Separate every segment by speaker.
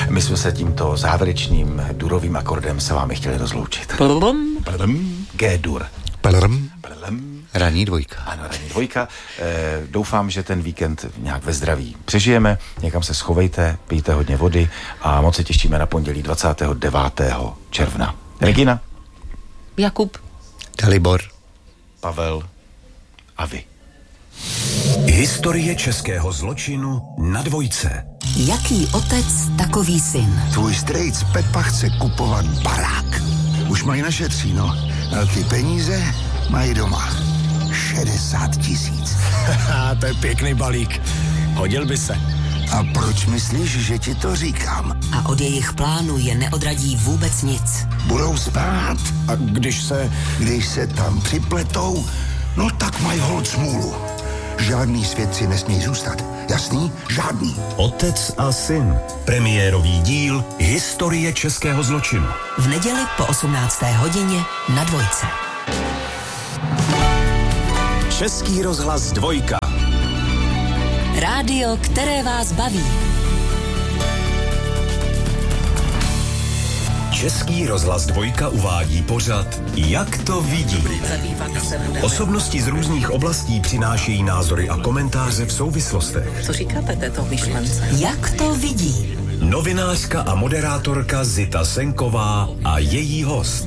Speaker 1: My jsme se tímto závěrečným durovým akordem se vámi chtěli rozloučit. G-dur.
Speaker 2: Ranní dvojka.
Speaker 1: Ano, ranní dvojka. Doufám, že ten víkend nějak ve zdraví přežijeme. Někam se schovejte, pijte hodně vody a moc se těšíme na pondělí 29. června. Regina.
Speaker 3: Jakub.
Speaker 2: Dalibor.
Speaker 1: Pavel. A vy.
Speaker 4: Historie českého zločinu na dvojce.
Speaker 5: Jaký otec, takový syn.
Speaker 6: Tvůj strejc Pepa chce kupovat barák. Už mají našetříno. Velký peníze mají doma. 60 000.
Speaker 4: To je pěkný balík. Hodil by se.
Speaker 6: A proč myslíš, že ti to říkám?
Speaker 5: A od jejich plánu je neodradí vůbec nic.
Speaker 6: Budou spát.
Speaker 4: A když se
Speaker 6: tam připletou, no tak mají holt smůlu. Žádný svědci nesmí zůstat. Jasný? Žádný.
Speaker 4: Otec a syn. Premiérový díl Historie českého zločinu.
Speaker 5: V neděli po 18. hodině na dvojce.
Speaker 4: Český rozhlas dvojka.
Speaker 5: Rádio, které vás baví.
Speaker 4: Český rozhlas dvojka uvádí pořad Jak to vidí. Osobnosti z různých oblastí přinášejí názory a komentáře v souvislostech.
Speaker 3: Co říkáte této myšlence?
Speaker 5: Jak to vidí?
Speaker 4: Novinářka a moderátorka Zita Senková a její host.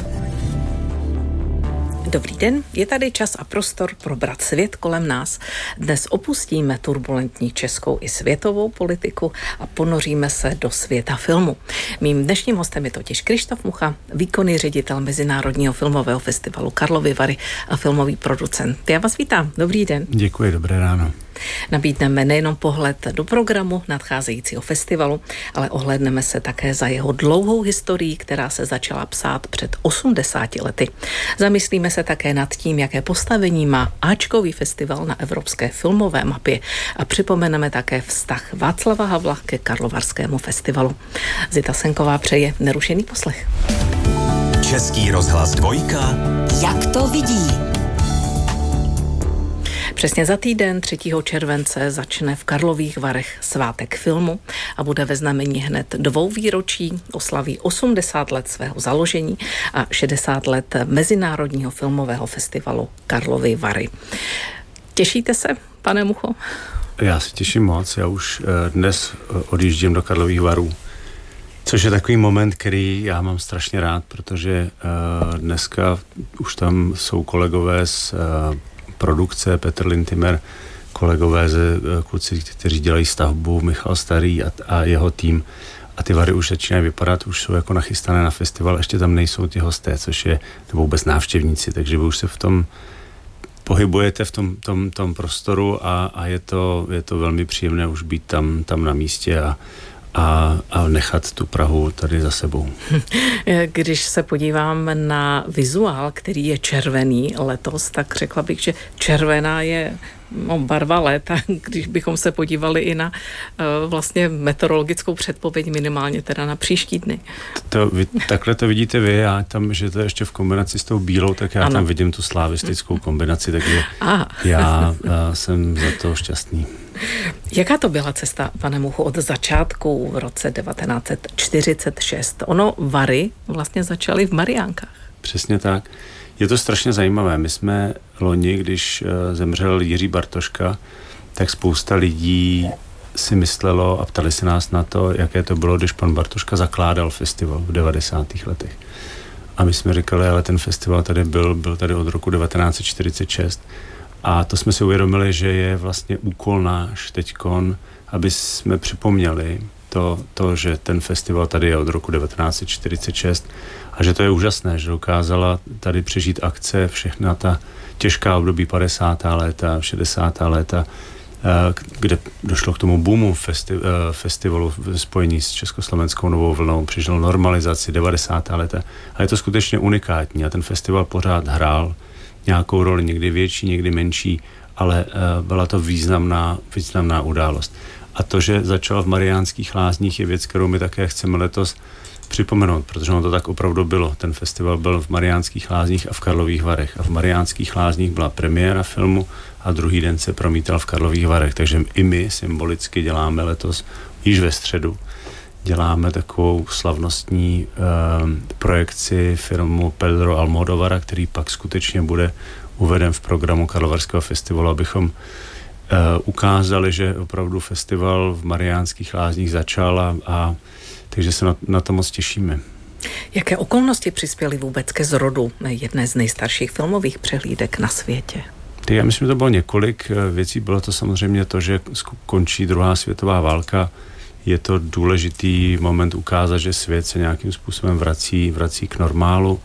Speaker 3: Dobrý den, je tady čas a prostor probrat svět kolem nás. Dnes opustíme turbulentní českou i světovou politiku a ponoříme se do světa filmu. Mým dnešním hostem je totiž Krištof Mucha, výkonný ředitel Mezinárodního filmového festivalu Karlovy Vary a filmový producent. Já vás vítám, dobrý den.
Speaker 7: Děkuji, dobré ráno.
Speaker 3: Nabídneme nejenom pohled do programu nadcházejícího festivalu, ale ohlédneme se také za jeho dlouhou historii, která se začala psát před 80 lety. Zamyslíme se také nad tím, jaké postavení má áčkový festival na evropské filmové mapě a připomeneme také vztah Václava Havla ke Karlovarskému festivalu. Zita Senková přeje nerušený poslech.
Speaker 4: Český rozhlas dvojka.
Speaker 5: Jak to vidí?
Speaker 3: Přesně za týden 3. července začne v Karlových Varech svátek filmu a bude ve znamení hned 2 výročí, oslaví 80 let svého založení a 60 let Mezinárodního filmového festivalu Karlovy Vary. Těšíte se, pane Mucho?
Speaker 7: Já se těším moc, já už dnes odjíždím do Karlových Varů, což je takový moment, který já mám strašně rád, protože dneska už tam jsou kolegové z produkce, Petr Lintimer, kolegové kluci, kteří dělají stavbu, Michal Starý a jeho tým. A ty Vary už začínají vypadat, už jsou jako nachystané na festival, ještě tam nejsou ty hosté, což je, nebo vůbec návštěvníci, takže vy už se v tom pohybujete v tom prostoru a je to velmi příjemné už být tam na místě a nechat tu Prahu tady za sebou.
Speaker 3: Když se podívám na vizuál, který je červený letos, tak řekla bych, že červená je barva léta, když bychom se podívali i na vlastně meteorologickou předpověď, minimálně teda na příští dny.
Speaker 7: Takhle to vidíte vy, já tam, že to je ještě v kombinaci s tou bílou, tak já tam vidím tu slavistickou kombinaci, takže já jsem za to šťastný.
Speaker 3: Jaká to byla cesta, pane Muchu, od začátku v roce 1946? Ono Vary vlastně začaly v Mariánkách.
Speaker 7: Přesně tak. Je to strašně zajímavé. My jsme loni, když zemřel Jiří Bartoška, tak spousta lidí si myslelo a ptali se nás na to, jaké to bylo, když pan Bartoška zakládal festival v 90. letech. A my jsme říkali, ale ten festival tady byl tady od roku 1946. A to jsme si uvědomili, že je vlastně úkol náš teďkon, aby jsme připomněli to, že ten festival tady je od roku 1946 a že to je úžasné, že dokázala tady přežít akce, všechna ta těžká období 50. léta, 60. léta, kde došlo k tomu boomu festivalu v spojení s Československou novou vlnou, přišel normalizaci 90. léta a je to skutečně unikátní a ten festival pořád hrál nějakou roli, někdy větší, někdy menší, ale byla to významná událost. A to, že začal v Mariánských Lázních, je věc, kterou my také chceme letos připomenout, protože ono to tak opravdu bylo. Ten festival byl v Mariánských Lázních a v Karlových Varech. A v Mariánských Lázních byla premiéra filmu a druhý den se promítal v Karlových Varech. Takže i my symbolicky děláme letos již ve středu děláme takovou slavnostní projekci filmu Pedro Almodovara, který pak skutečně bude uveden v programu Karlovarského festivalu, abychom ukázali, že opravdu festival v Mariánských Lázních začal a takže se na to moc těšíme.
Speaker 3: Jaké okolnosti přispěly vůbec ke zrodu jedné z nejstarších filmových přehlídek na světě?
Speaker 7: Já myslím, že to bylo několik věcí. Bylo to samozřejmě to, že končí druhá světová válka. Je to důležitý moment ukázat, že svět se nějakým způsobem vrací k normálu.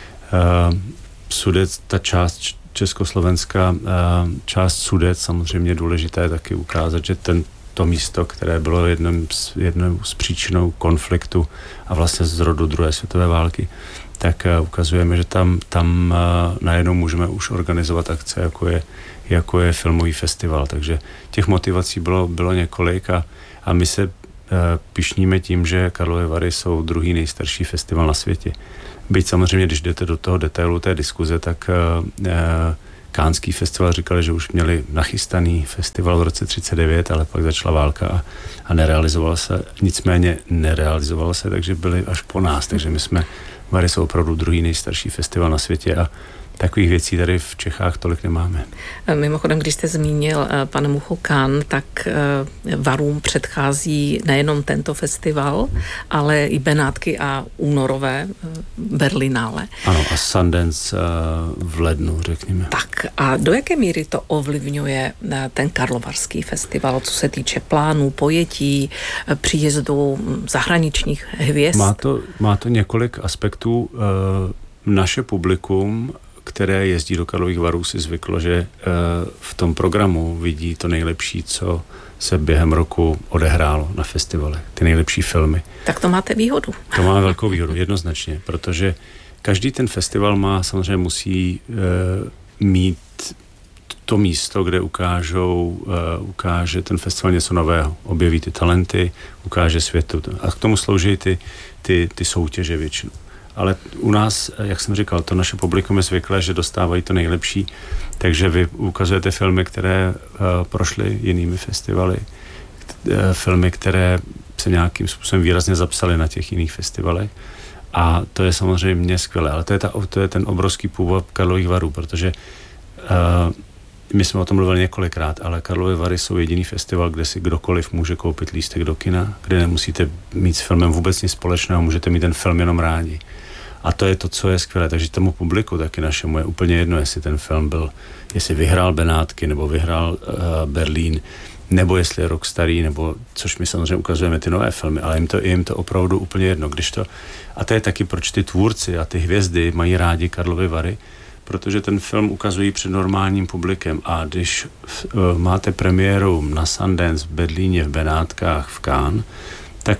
Speaker 7: Sudec, ta část Československá, část Sudec, samozřejmě důležité je taky ukázat, že to místo, které bylo jednou z příčinou konfliktu a vlastně zrodu druhé světové války, tak ukazujeme, že tam najednou můžeme už organizovat akce, jako je filmový festival. Takže těch motivací bylo několik a my se pyšníme tím, že Karlovy Vary jsou druhý nejstarší festival na světě. Byť samozřejmě, když jdete do toho detailu té diskuze, tak Canneský festival říkali, že už měli nachystaný festival v roce 1939, ale pak začala válka a nerealizoval se. Nicméně nerealizoval se, takže byli až po nás. Takže Vary jsou opravdu druhý nejstarší festival na světě a takových věcí tady v Čechách tolik nemáme.
Speaker 3: Mimochodem, když jste zmínil, pane Mucho, Cannes, tak Varům předchází nejenom tento festival, ale i Benátky a únorové Berlinále.
Speaker 7: Ano, a Sundance v lednu, řekněme.
Speaker 3: Tak a do jaké míry to ovlivňuje ten Karlovarský festival, co se týče plánů, pojetí, příjezdu zahraničních hvězd?
Speaker 7: Má to několik aspektů. Naše publikum, které jezdí do Karlových Varů, si zvyklo, že v tom programu vidí to nejlepší, co se během roku odehrálo na festivale. Ty nejlepší filmy.
Speaker 3: Tak to máte výhodu.
Speaker 7: To má velkou výhodu, jednoznačně, protože každý ten festival musí mít to místo, kde ukáže ten festival něco nového. Objeví ty talenty, ukáže světu. A k tomu slouží ty soutěže většinou. Ale u nás, jak jsem říkal, to naše publikum je zvyklé, že dostávají to nejlepší, takže vy ukazujete filmy, které prošly jinými festivaly, filmy, které se nějakým způsobem výrazně zapsaly na těch jiných festivalech a to je samozřejmě skvělé, ale to je ten obrovský původ Karlových Varů, protože my jsme o tom mluvili několikrát, ale Karlovy Vary jsou jediný festival, kde si kdokoliv může koupit lístek do kina, kde nemusíte mít s filmem vůbec nic společného, můžete mít ten film jenom rádi. A to je to, co je skvělé. Takže tomu publiku taky našemu je úplně jedno, jestli ten film jestli vyhrál Benátky, nebo vyhrál Berlín, nebo jestli je rok starý, nebo, což my samozřejmě ukazujeme ty nové filmy, ale jim to opravdu úplně jedno. A to je taky, proč ty tvůrci a ty hvězdy mají rádi Karlovy Vary, protože ten film ukazují před normálním publikem a když máte premiéru na Sundance v Berlíně, v Benátkách, v Cannes, tak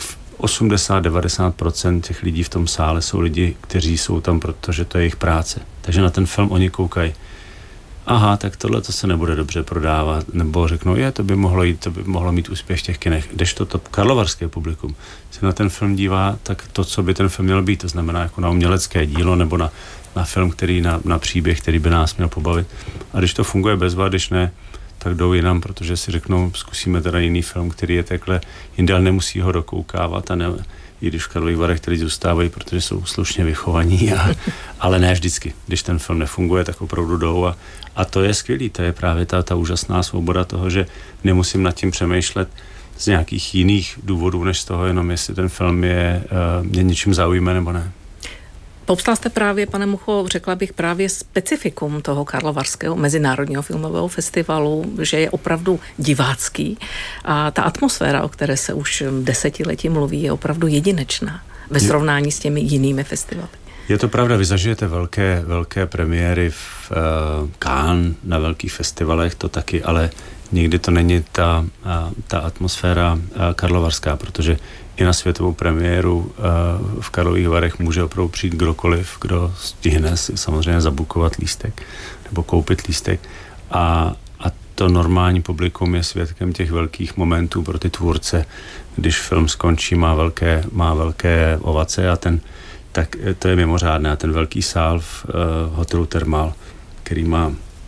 Speaker 7: 80-90% těch lidí v tom sále jsou lidi, kteří jsou tam, protože to je jejich práce. Takže na ten film oni koukají. Aha, tak tohle to se nebude dobře prodávat, nebo řeknou, to by mohlo mít úspěch v těch kinech. Kdežto to karlovarské publikum se na ten film dívá, tak to, co by ten film měl být, to znamená jako na umělecké dílo nebo na film, na příběh, který by nás měl pobavit. A když to funguje bez vad, když ne, tak jdou jinam, protože si řeknou, zkusíme teda jiný film, který je takhle jinde, ale nemusí ho dokoukávat a i když v Karlových Varech ty lidi zůstávají, protože jsou slušně vychovaní, ale ne vždycky. Když ten film nefunguje, tak opravdu jdou a to je skvělý, to je právě ta úžasná svoboda toho, že nemusím nad tím přemýšlet z nějakých jiných důvodů, než z toho jenom, jestli ten film je něčím zaujme nebo ne.
Speaker 3: Popsal jste právě, pane Mucho, řekla bych právě specifikum toho Karlovarského mezinárodního filmového festivalu, že je opravdu divácký a ta atmosféra, o které se už desetiletí mluví, je opravdu jedinečná ve srovnání s těmi jinými festivaly.
Speaker 7: Je to pravda, vy zažijete velké premiéry v Cannes na velkých festivalech, to taky, ale nikdy to není ta atmosféra karlovarská, protože i na světovou premiéru v Karlových Varech může opravdu přijít kdokoliv, kdo stihne si samozřejmě zabukovat lístek nebo koupit lístek a to normální publikum je svědkem těch velkých momentů pro ty tvůrce, když film skončí, má velké ovace a tak to je mimořádné. A ten velký sál v hotelu Thermal, který má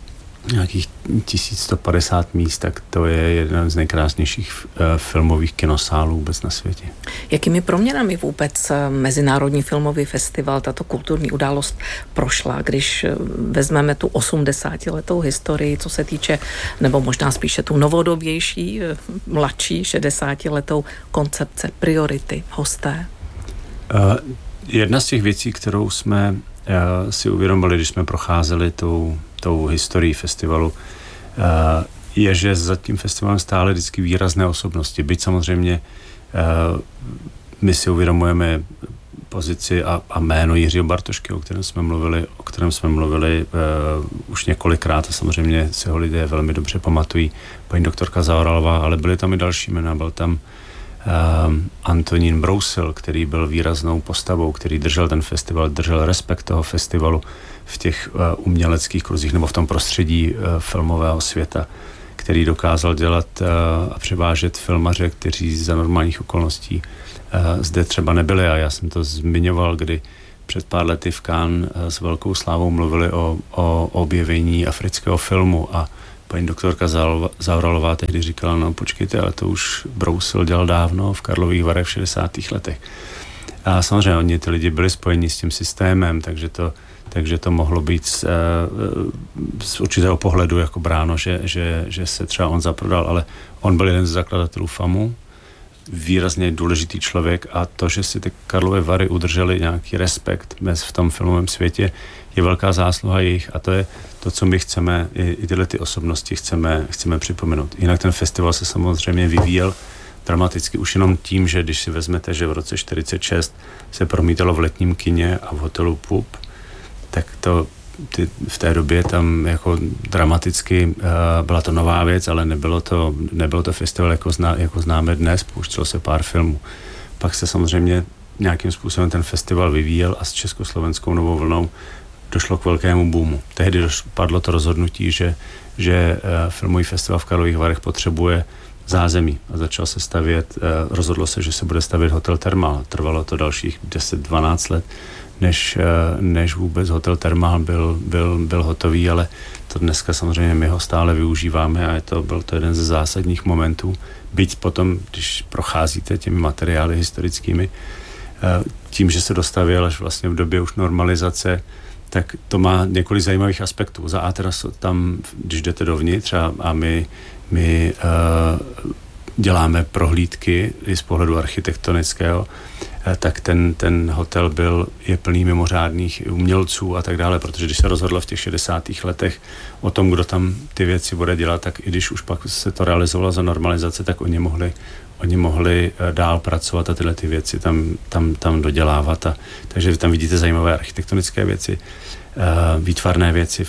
Speaker 7: nějakých 1150 míst, tak to je jeden z nejkrásnějších filmových kinosálů vůbec na světě.
Speaker 3: Jakými proměnami vůbec Mezinárodní filmový festival, tato kulturní událost prošla, když vezmeme tu 80letou historii, co se týče, nebo možná spíše tu novodobější, mladší 60letou koncepce, priority, hosté?
Speaker 7: Jedna z těch věcí, kterou jsme si uvědomili, když jsme procházeli tou historií festivalu, je, že za tím festivalem stále vždycky výrazné osobnosti. Byť samozřejmě my si uvědomujeme pozici a jméno Jiřího Bartošky, o kterém jsme mluvili už několikrát a samozřejmě si ho lidé velmi dobře pamatují. Paní doktorka Zaoralová, ale byly tam i další jména. Byl tam Antonín Brousil, který byl výraznou postavou, který držel ten festival, držel respekt toho festivalu v těch uměleckých kruzích nebo v tom prostředí filmového světa, který dokázal dělat a převážet filmaře, kteří za normálních okolností zde třeba nebyli. A já jsem to zmiňoval, kdy před pár lety v Cannes s velkou slávou mluvili o objevení afrického filmu a paní doktorka Zaoralová tehdy říkala, no počkejte, ale to už Brousil dělal dávno v Karlových Varech v 60. letech. A samozřejmě oni ty lidi byli spojeni s tím systémem, takže to mohlo být z určitého pohledu jako bráno, že se třeba on zaprodal, ale on byl jeden z zakladatelů FAMu, výrazně důležitý člověk a to, že si ty Karlovy Vary udrželi nějaký respekt v tom filmovém světě, je velká zásluha jejich a to je to, co my chceme, i tyhle ty osobnosti chceme připomenout. Jinak ten festival se samozřejmě vyvíjel dramaticky už jenom tím, že když si vezmete, že v roce 1946 se promítalo v letním kině a v hotelu Pup, tak v té době tam jako dramaticky byla to nová věc, ale nebylo to festival jako známe dnes, pouštělo se pár filmů. Pak se samozřejmě nějakým způsobem ten festival vyvíjel a s československou novou vlnou došlo k velkému boomu. Tehdy padlo to rozhodnutí, že filmový festival v Karlových Varech potřebuje zázemí a začal se stavět, rozhodlo se, že se bude stavět hotel Thermal. Trvalo to dalších 10-12 let, než vůbec hotel Thermal byl hotový, ale to dneska samozřejmě my ho stále využíváme a byl to jeden ze zásadních momentů. Byť potom, když procházíte těmi materiály historickými, tím, že se dostavěl až vlastně v době už normalizace, tak to má několik zajímavých aspektů. Za A teda tam, když jdete dovnitř a my děláme prohlídky i z pohledu architektonického, tak ten hotel je plný mimořádných umělců a tak dále, protože když se rozhodlo v těch 60. letech o tom, kdo tam ty věci bude dělat, tak i když už pak se to realizovalo za normalizace, tak oni mohli dál pracovat a tyhle ty věci tam dodělávat. Takže tam vidíte zajímavé architektonické věci, výtvarné věci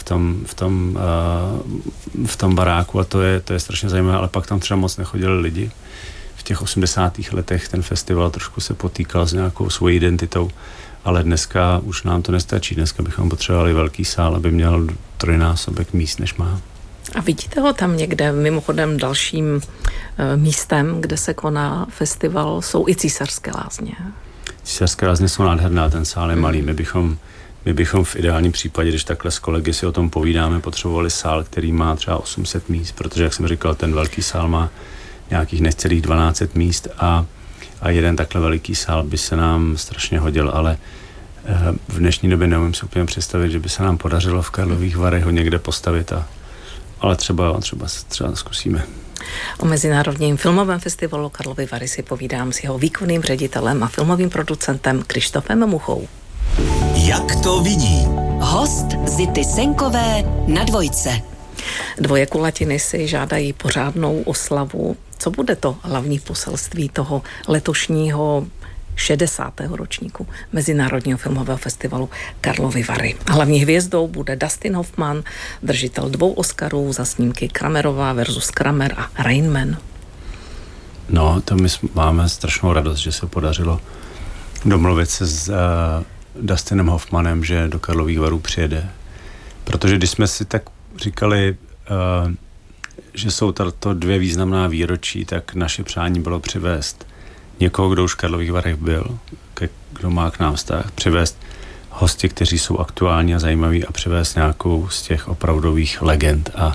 Speaker 7: v tom baráku a to je strašně zajímavé, ale pak tam třeba moc nechodili lidi. V těch 80. letech ten festival trošku se potýkal s nějakou svojí identitou, ale dneska už nám to nestačí. Dneska bychom potřebovali velký sál, aby měl 3násobek míst, než má.
Speaker 3: A vidíte ho tam někde? Mimochodem dalším místem, kde se koná festival, jsou i Císařské lázně.
Speaker 7: Císařské lázně jsou nádherná, ten sál je malý. My bychom v ideálním případě, když takhle s kolegy si o tom povídáme, potřebovali sál, který má třeba 800 míst, protože, jak jsem říkal, ten velký sál má nějakých necelých 1200 míst a jeden takhle veliký sál by se nám strašně hodil, ale v dnešní době neumím si úplně představit, že by se nám podařilo v Karlových Varech ho někde postavit, ale třeba zkusíme.
Speaker 3: O Mezinárodním filmovém festivalu Karlovy Vary si povídám s jeho výkonným ředitelem a filmovým producentem Krištofem Muchou.
Speaker 4: Jak to vidí?
Speaker 5: Host Zity Senkové na Dvojce.
Speaker 3: Dvoje kulatiny si žádají pořádnou oslavu. Co bude to hlavní poselství toho letošního 60. ročníku Mezinárodního filmového festivalu Karlovy Vary? Hlavní hvězdou bude Dustin Hoffman, držitel 2 Oscarů za snímky Kramerová versus Kramer a Rain Man.
Speaker 7: No, to my máme strašnou radost, že se podařilo domluvit se s Dustinem Hoffmanem, že do Karlových Varů přijede. Protože když jsme si tak říkali, že jsou to 2 významná výročí, tak naše přání bylo přivést někoho, kdo už v Karlových Varech byl, kdo má k nám vztah, přivést hosty, kteří jsou aktuální a zajímaví a přivést nějakou z těch opravdových legend. A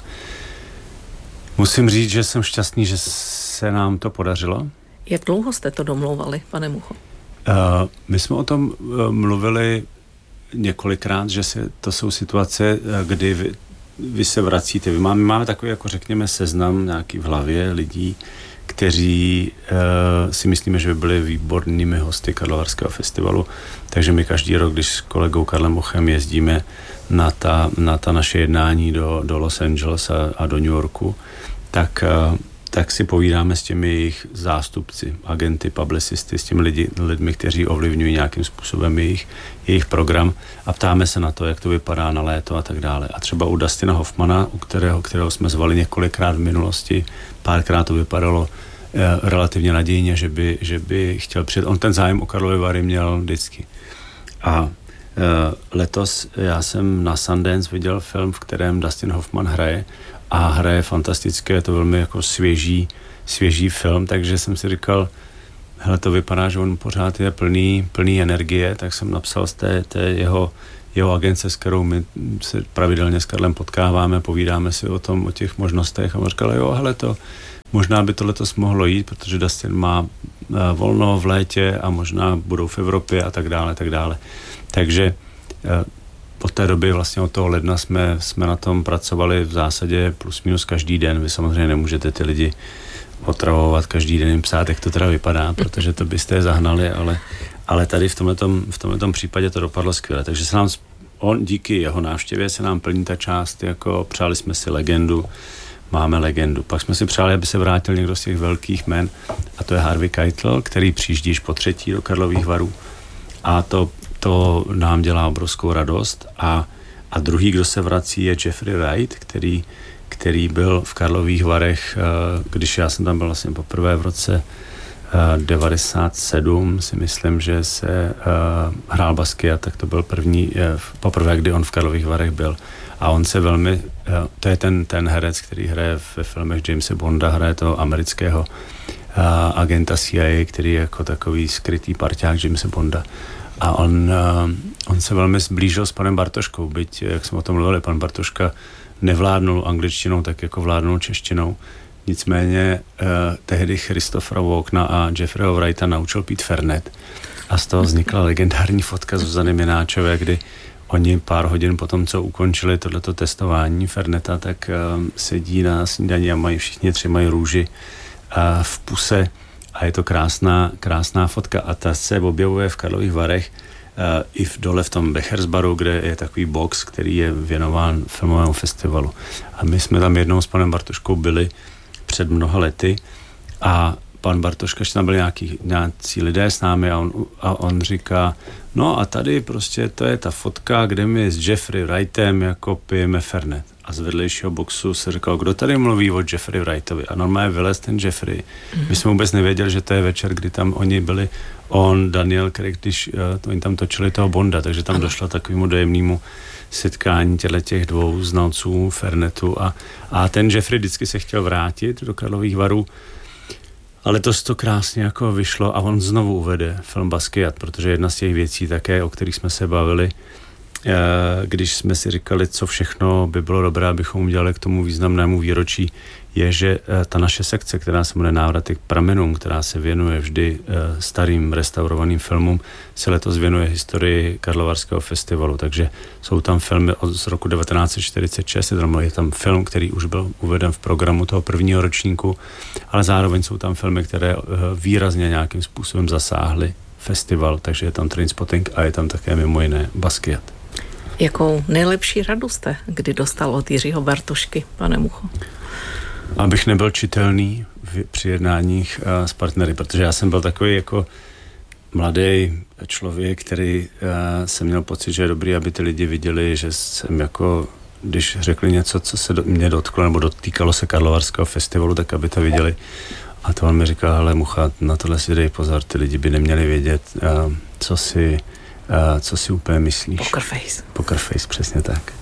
Speaker 7: musím říct, že jsem šťastný, že se nám to podařilo.
Speaker 3: Jak dlouho jste to domlouvali, pane Mucho?
Speaker 7: My jsme o tom mluvili několikrát, že to jsou situace, kdy vy se vracíte. My máme takový, jako řekněme, seznam nějaký v hlavě lidí, kteří si myslíme, že by byli výbornými hosty Karlovarského festivalu. Takže my každý rok, když s kolegou Karlem Muchem jezdíme na ta naše jednání do Los Angeles a do New Yorku, tak si povídáme s těmi jejich zástupci, agenty, publicisty, s těmi lidmi, kteří ovlivňují nějakým způsobem jejich program a ptáme se na to, jak to vypadá na léto a tak dále. A třeba u Dustina Hoffmana, u kterého jsme zvali několikrát v minulosti, párkrát to vypadalo relativně nadějně, že by chtěl přijet. On ten zájem o Karlovy Vary měl vždycky. A letos já jsem na Sundance viděl film, v kterém Dustin Hoffman hraje a hraje fantastické, je to velmi jako svěží film, takže jsem si říkal, hele, to vypadá, že on pořád je plný energie, tak jsem napsal z té jeho agence, s kterou my se pravidelně s Karlem potkáváme, povídáme si o těch možnostech a on říkal, jo, hele, možná by to letos mohlo jít, protože Dustin má volno v létě a možná budou v Evropě a tak dále, tak dále. Takže od té doby, vlastně od toho ledna jsme na tom pracovali v zásadě plus minus každý den. Vy samozřejmě nemůžete ty lidi otravovat každý den, jim psát, jak to teda vypadá, protože to byste je zahnali, ale tady v tomhletom případě to dopadlo skvěle. Takže se nám, díky jeho návštěvě se nám plní ta část, jako přáli jsme si legendu, máme legendu. Pak jsme si přáli, aby se vrátil někdo z těch velkých jmen a to je Harvey Keitel, který přijíždí již po třetí do Karlových Varů a to nám dělá obrovskou radost a druhý, kdo se vrací, je Jeffrey Wright, který byl v Karlových Varech, když já jsem tam byl vlastně poprvé v roce 97, si myslím, že se hrál Basquiat, tak to byl poprvé, kdy on v Karlových Varech byl. A on se velmi, to je ten herec, který hraje ve filmech Jamese Bonda, hraje toho amerického agenta CIA, který je jako takový skrytý parťák Jamese Bonda. A on se velmi zblížil s panem Bartoškou, byť, jak jsme o tom mluvili, pan Bartoška nevládnul angličtinou, tak jako vládnul češtinou. Nicméně tehdy Christophera Walkena a Jeffreyho Wrighta naučil pít Fernet. A z toho vznikla legendární fotka Zuzany Mináčové, kdy oni pár hodin potom, co ukončili tohleto testování Ferneta, tak sedí na snídani a všichni tři mají růži v puse. A je to krásná fotka a ta se objevuje v Karlových Varech i dole v tom Bechersbaru, kde je takový box, který je věnován filmovému festivalu. A my jsme tam jednou s panem Bartoškou byli před mnoha lety a pan Bartoška, ještě tam byli nějací lidé s námi a on říká, no a tady prostě to je ta fotka, kde my s Jeffrey Wrightem jako pijeme Fernet. A z vedlejšího boxu se říkal, kdo tady mluví o Jeffrey Wrightovi. A normálně vylez ten Jeffrey. My jsme vůbec nevěděli, že to je večer, kdy tam oni byli, Daniel Craig, když oni tam točili toho Bonda, takže tam došlo takovému dojemnému setkání těch dvou znalců Fernetu. A ten Jeffrey vždycky se chtěl vrátit do Karlových Varů, ale to krásně jako vyšlo a on znovu uvede film Basquiat, protože jedna z těch věcí také, o kterých jsme se bavili, když jsme si říkali, co všechno by bylo dobré, abychom udělali k tomu významnému výročí, je, že ta naše sekce, která se jmenuje Návraty k pramenům, která se věnuje vždy starým restaurovaným filmům, se letos věnuje historii Karlovarského festivalu. Takže jsou tam filmy z roku 1946, je tam film, který už byl uveden v programu toho prvního ročníku, ale zároveň jsou tam filmy, které výrazně nějakým způsobem zasáhly festival, takže je tam Trainspotting a je tam také mimo jiné Basquiat.
Speaker 3: Jakou nejlepší radu jste kdy dostal od Jiřího Bartošky, pane Mucho?
Speaker 7: Abych nebyl čitelný při jednáních s partnery, protože já jsem byl takový jako mladý člověk, který jsem měl pocit, že je dobrý, aby ty lidi viděli, že jsem jako, když řekli něco, co se mě dotklo nebo dotýkalo se Karlovarského festivalu, tak aby to viděli. A to on mi říkal, hele Mucha, na tohle si dej pozor, ty lidi by neměli vědět, co si úplně myslíš. Poker face, přesně tak.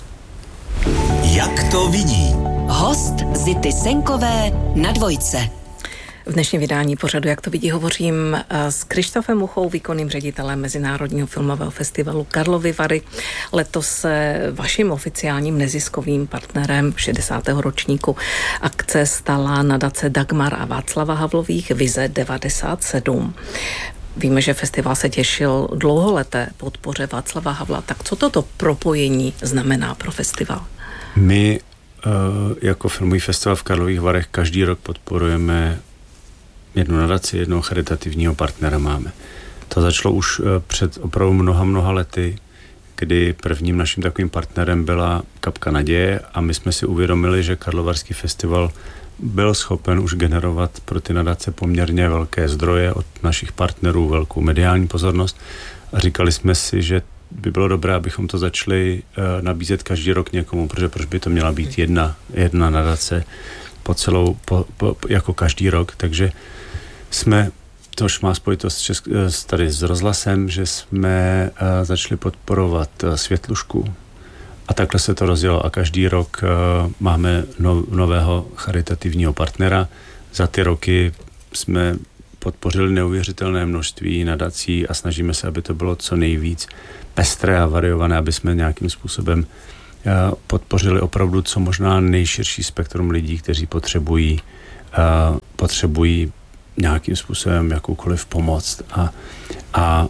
Speaker 4: Jak to vidí?
Speaker 5: Host Zity Senkové na Dvojce.
Speaker 3: V dnešním vydání pořadu Jak to vidí hovořím s Krištofem Muchou, výkonným ředitelem Mezinárodního filmového festivalu Karlovy Vary. Letos se vaším oficiálním neziskovým partnerem 60. ročníku akce stala nadace Dagmar a Václava Havlových Vize 97. Víme, že festival se těšil dlouholeté podpoře Václava Havla. Tak co toto propojení znamená pro festival?
Speaker 7: My jako filmový festival v Karlových Varech každý rok podporujeme jednu nadaci, jednoho charitativního partnera máme. To začalo už před opravdu mnoha lety, kdy prvním naším takovým partnerem byla Kapka naděje a my jsme si uvědomili, že Karlovarský festival byl schopen už generovat pro ty nadace poměrně velké zdroje od našich partnerů, velkou mediální pozornost a říkali jsme si, že by bylo dobré, abychom to začali nabízet každý rok někomu, protože proč by to měla být jedna nadace jako každý rok, takže jsme, tož má spojitost tady s rozhlasem, že jsme začali podporovat Světlušku a takhle se to rozjelo a každý rok máme nového charitativního partnera. Za ty roky jsme podpořili neuvěřitelné množství nadací a snažíme se, aby to bylo co nejvíc pestré a variované, aby jsme nějakým způsobem podpořili opravdu co možná nejširší spektrum lidí, kteří potřebují nějakým způsobem jakoukoliv pomoc. A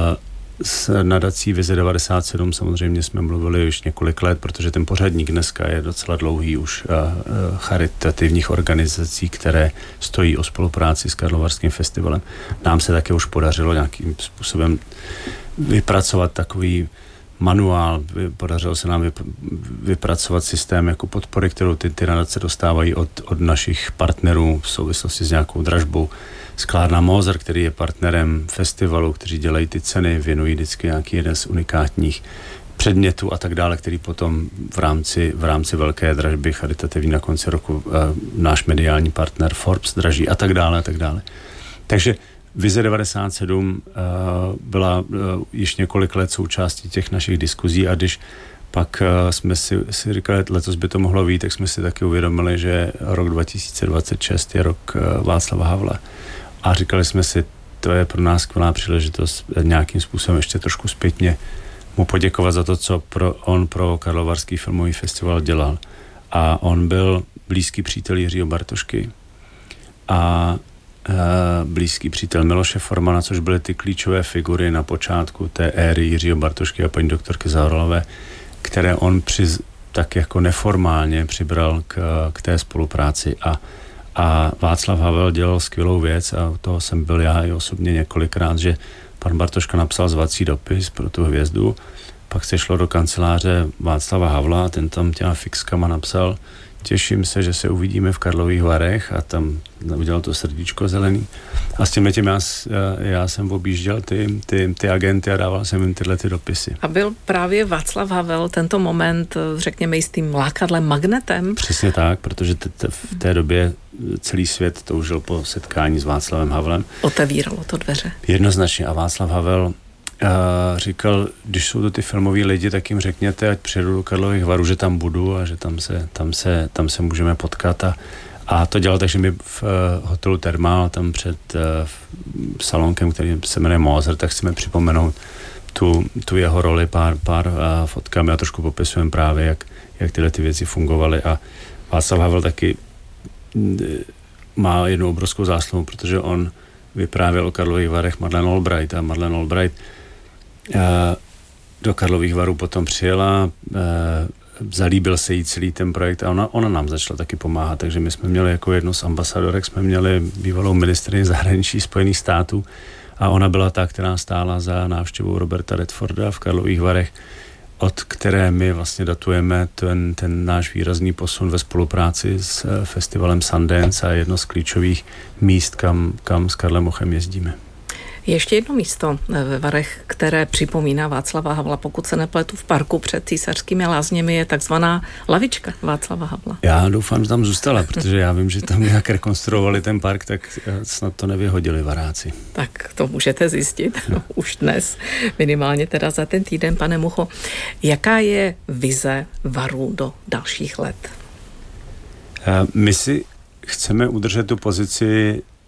Speaker 7: s nadací Vize 97 samozřejmě jsme mluvili už několik let, protože ten pořadník dneska je docela dlouhý už charitativních organizací, které stojí o spolupráci s Karlovarským festivalem. Nám se také už podařilo nějakým způsobem vypracovat takový manuál, podařilo se nám vypracovat systém jako podpory, kterou ty nadace dostávají od našich partnerů v souvislosti s nějakou dražbou. Sklárna Moser, který je partnerem festivalu, kteří dělají ty ceny, věnují vždycky nějaký jeden z unikátních předmětů a tak dále, který potom v rámci velké dražby charitativní na konci roku náš mediální partner Forbes draží a tak dále, a tak dále. Takže Vize 97 byla již několik let součástí těch našich diskuzí a když pak jsme si říkali, letos by to mohlo být, tak jsme si taky uvědomili, že rok 2026 je rok Václava Havla. A říkali jsme si, to je pro nás skvělá příležitost nějakým způsobem ještě trošku zpětně mu poděkovat za to, co on pro Karlovarský filmový festival dělal. A on byl blízký přítel Jiřího Bartošky a blízký přítel Miloše Formana, což byly ty klíčové figury na počátku té éry Jiřího Bartošky a paní doktorky Zaoralové, které on tak jako neformálně přibral k té spolupráci a Václav Havel dělal skvělou věc a toho jsem byl já i osobně několikrát, že pan Bartoška napsal zvací dopis pro tu hvězdu, pak se šlo do kanceláře Václava Havla, ten tam těma fixkama napsal: těším se, že se uvidíme v Karlových Varech a tam udělal to srdíčko zelený. A s tím já jsem objížděl ty agenty a dával jsem jim tyhle ty dopisy.
Speaker 3: A byl právě Václav Havel tento moment, řekněme, jistým lákadlem, magnetem?
Speaker 7: Přesně tak, protože v té době celý svět toužil po setkání s Václavem Havlem.
Speaker 3: Otevíralo to dveře. Jednoznačně.
Speaker 7: A Václav Havel říkal, když jsou to ty filmoví lidi, tak jim řekněte, ať přijedu do Karlových Varů, že tam budu a že tam se můžeme potkat. A to dělal tak, že my v hotelu Thermal, tam před salonkem, který se jmenuje Moser, tak chceme připomenout tu jeho roli pár fotkami a trošku popisujeme právě, jak tyhle ty věci fungovaly. A Václav Havel taky má jednu obrovskou zásluhu, protože on vyprávěl o Karlových Varech Madeleine Albright a Madeleine Albright do Karlových Varů potom přijela, zalíbil se jí celý ten projekt a ona nám začala taky pomáhat, takže my jsme měli jako jednu z ambasadorek, jsme měli bývalou ministryni zahraničí Spojených států a ona byla ta, která stála za návštěvou Roberta Redforda v Karlových Varech, od které my vlastně datujeme ten náš výrazný posun ve spolupráci s festivalem Sundance a jedno z klíčových míst, kam s Karlem Mochem jezdíme.
Speaker 3: Ještě jedno místo ve Varech, které připomíná Václava Havla, pokud se nepletu, v parku před Císařskými lázněmi je takzvaná lavička Václava Havla.
Speaker 7: Já doufám, že tam zůstala, protože já vím, že tam nějak rekonstruovali ten park, tak snad to nevyhodili Varáci.
Speaker 3: Tak to můžete zjistit už dnes, minimálně teda za ten týden, pane Mucho. Jaká je vize Varů do dalších let?
Speaker 7: My si chceme udržet tu pozici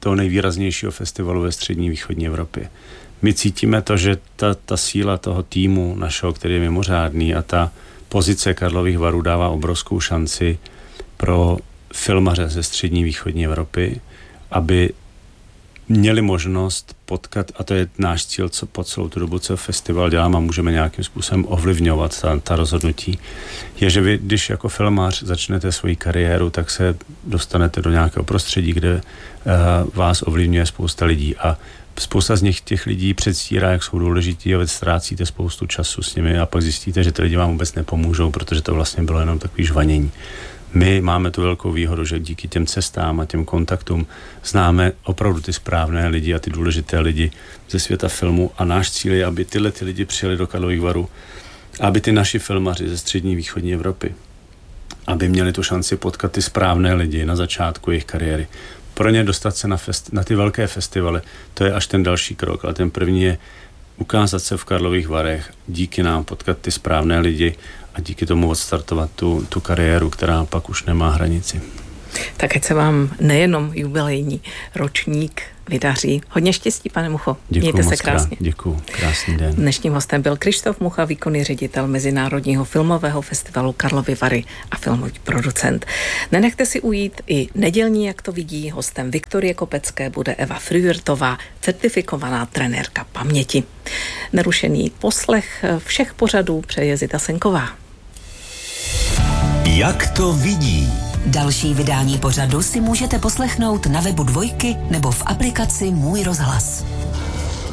Speaker 7: toho nejvýraznějšího festivalu ve střední východní Evropě. My cítíme to, že ta síla toho týmu našeho, který je mimořádný, a ta pozice Karlových Varů dává obrovskou šanci pro filmaře ze střední východní Evropy, aby měli možnost potkat, a to je náš cíl, co po celou tu dobu, co festival dělám a můžeme nějakým způsobem ovlivňovat ta rozhodnutí, je, že vy, když jako filmář začnete svoji kariéru, tak se dostanete do nějakého prostředí, kde vás ovlivňuje spousta lidí a spousta z nich těch lidí předstírá, jak jsou důležití, a vy ztrácíte spoustu času s nimi a pak zjistíte, že ty lidi vám vůbec nepomůžou, protože to vlastně bylo jenom takový žvanění. My máme tu velkou výhodu, že díky těm cestám a těm kontaktům známe opravdu ty správné lidi a ty důležité lidi ze světa filmu a náš cíl je, aby tyhle ty lidi přijeli do Karlových Varů, aby ty naši filmaři ze střední východní Evropy, aby měli tu šanci potkat ty správné lidi na začátku jejich kariéry. Pro ně dostat se na ty velké festivaly, to je až ten další krok, ale ten první je ukázat se v Karlových Varech, díky nám potkat ty správné lidi a díky tomu odstartovat tu kariéru, která pak už nemá hranici.
Speaker 3: Tak ať se vám nejenom jubilejní ročník vydaří. Hodně štěstí, pane Mucho. Mějte se krásně.
Speaker 7: Děkuju, krásný den.
Speaker 3: Dnešním hostem byl Krištof Mucha, výkonný ředitel Mezinárodního filmového festivalu Karlovy Vary a filmový producent. Nenechte si ujít i nedělní, jak to vidí. Hostem Viktorie Kopecké bude Eva Frühertová, certifikovaná trenérka paměti. Nerušený poslech všech pořadů přeje Zita Senková.
Speaker 4: Jak to vidí?
Speaker 5: Další vydání pořadu si můžete poslechnout na webu Dvojky nebo v aplikaci Můj rozhlas.